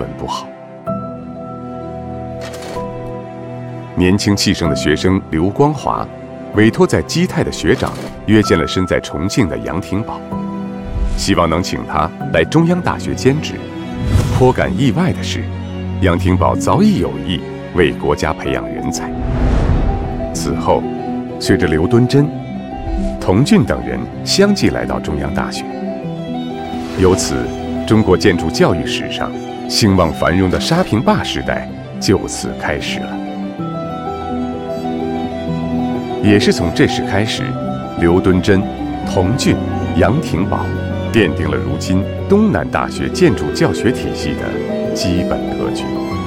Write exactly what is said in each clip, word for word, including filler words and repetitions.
文不好。年轻气盛的学生刘光华委托在基泰的学长约见了身在重庆的杨廷宝，希望能请他来中央大学兼职。颇感意外的是，杨廷宝早已有意为国家培养人才。此后，随着刘敦桢、童俊等人相继来到中央大学，由此，中国建筑教育史上兴旺繁荣的沙坪坝时代就此开始了。也是从这时开始，刘敦桢、童俊、杨廷宝奠定了如今东南大学建筑教学体系的基本格局。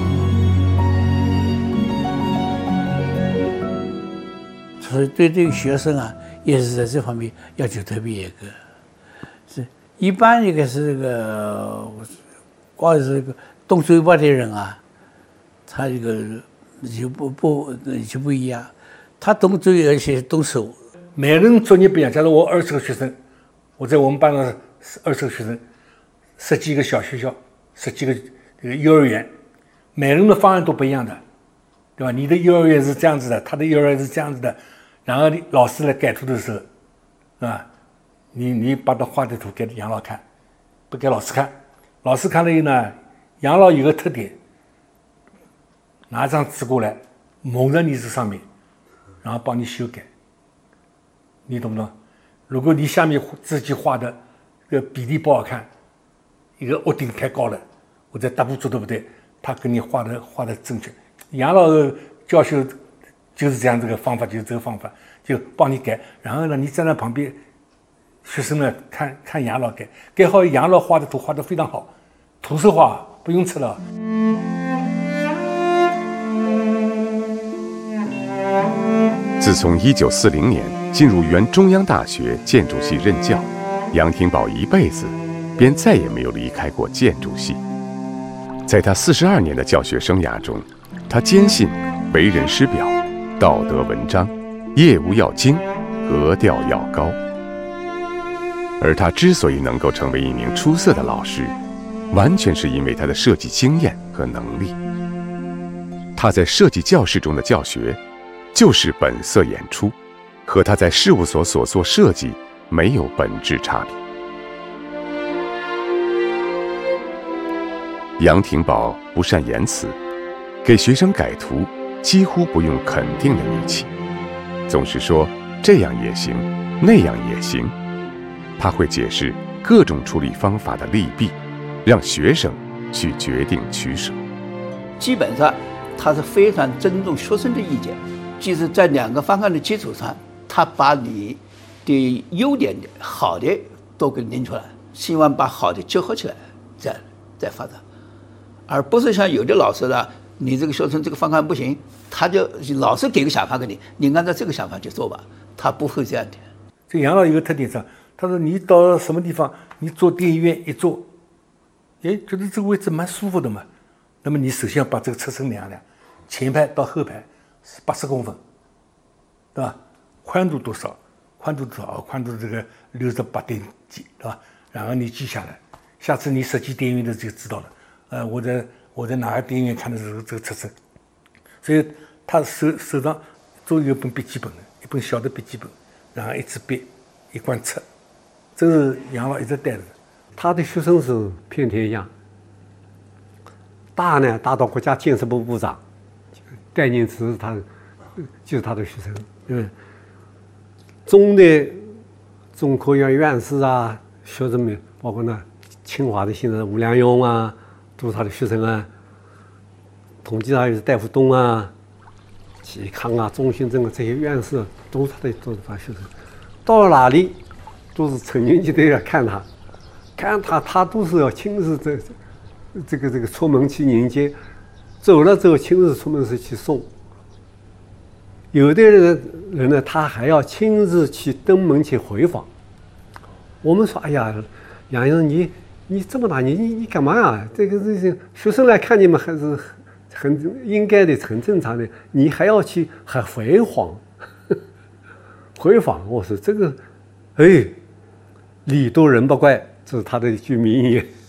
所以对这个学生啊，也是在这方面要求特别严格。是一般一个是这个，光是这个动嘴巴的人啊，他这个就不不就不一样，他动嘴而且动手。 每个人作业不一样。假如我二十个学生，我在我们班上二十个学生，设计一个小学校，设计一个这个幼儿园，每个人的方案都不一样的，对吧？你的幼儿园是这样子的，他的幼儿园是这样子的。然后老师来改图的时候，是吧？你你把他画的图给杨老看，不给老师看。老师看了以后呢，杨老有个特点，拿一张纸过来，蒙在你这上面，然后帮你修改。你懂不懂？如果你下面自己画的这个比例不好看，一个屋顶太高了，或者大步做的不对，他给你画的画的正确。杨老的教学就是这样，这个方法就是这个方法，就帮你改。然后呢，你站在旁边，学生呢看看杨老改，改好杨老画的图画得非常好，图手画不用吃了。 自从一九四零年进入原中央大学建筑系任教，杨廷宝一辈子便再也没有离开过建筑系。在他四十二年的教学生涯中，他坚信为人师表，道德文章，业务要精，格调要高。而他之所以能够成为一名出色的老师，完全是因为他的设计经验和能力。他在设计教室中的教学就是本色演出，和他在事务所所做设计没有本质差别。杨廷宝不善言辞，给学生改图几乎不用肯定的语气，总是说这样也行，那样也行。他会解释各种处理方法的利弊，让学生去决定取舍。 基本上他是非常尊重学生的意见，就是在两个方案的基础上，他把你的优点的好的都给拎出来，希望把好的结合起来再再发展，而不是像有的老师呢，你这个学生这个方案不行，他就老师给个想法给你，你按照这个想法去做吧，他不会这样的。 这杨老有个特点上，他说你到什么地方，你坐电影院一坐，哎，觉得这个位置蛮舒服的嘛。那么你首先要把这个车身量量，前排到后排是八十公分，对吧？宽度多少？宽度多少？宽度这个六十八点几，对吧？然后你记下来，下次你设计电影院的就知道了。呃，我在我在哪个电影院看的时候，这个车身，所以他手手上都有一本笔记本，一本小的笔记本，然后一支笔，一罐尺，这是杨老一直带着的。 他的学生是遍天下，大呢大到国家建设部部长，戴念慈他就是他的学生，嗯，中的中科院院士啊，学生们，包括呢清华的现在吴良镛啊，都是他的学生啊。统计上又是戴福东啊、嵇康啊、钟训正啊，这些院士都是他的都是他学生。到了哪里，都是成年级都要看他，看他，他都是要亲自这这个这个出门去迎接，走了之后亲自出门是去送。有的人人呢，他还要亲自去登门去回访。我们说，哎呀，杨先生，你你这么大，你你你干嘛呀？这个这些学生来看你们还是很应该的，很正常的。你还要去还回访，回访。我说这个，哎，礼多人不怪，这是他的一句名言。